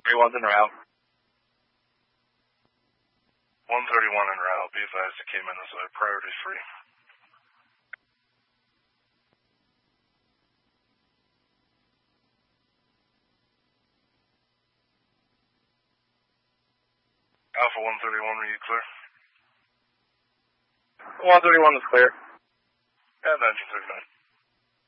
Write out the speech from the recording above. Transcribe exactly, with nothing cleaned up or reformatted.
three one's en route. one thirty-one en route. Be advised it came in as a priority free. Alpha one thirty-one, were you clear? one thirty-one is clear. And nineteen thirty-nine.